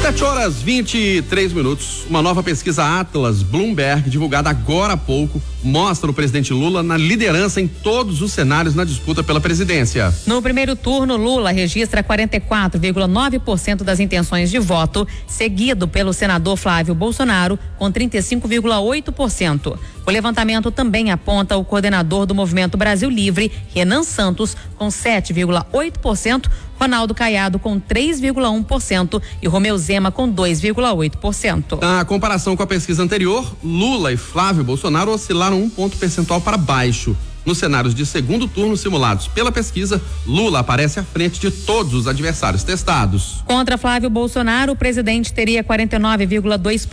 7h23. Uma nova pesquisa Atlas Bloomberg, divulgada agora há pouco, mostra o presidente Lula na liderança em todos os cenários na disputa pela presidência. No primeiro turno, Lula registra 44,9% das intenções de voto, seguido pelo senador Flávio Bolsonaro, com 35,8%. O levantamento também aponta o coordenador do Movimento Brasil Livre, Renan Santos, com 7,8%, Ronaldo Caiado com 3,1% e Romeu Zema com 2,8%. Na comparação com a pesquisa anterior, Lula e Flávio Bolsonaro oscilaram 1 ponto percentual para baixo. Nos cenários de segundo turno simulados pela pesquisa, Lula aparece à frente de todos os adversários testados. Contra Flávio Bolsonaro, o presidente teria 49,2%